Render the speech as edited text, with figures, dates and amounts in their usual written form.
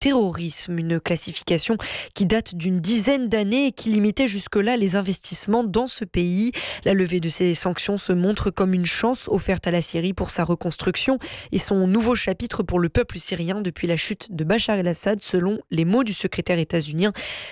terrorisme, une classification qui date d'une dizaine d'années et qui limitait jusque-là les investissements dans ce pays. La levée de ces sanctions se montre comme une chance offerte à la Syrie pour sa reconstruction et son nouveau chapitre pour le peuple syrien depuis la chute de Bachar el-Assad, selon les mots du secrétaire états-unien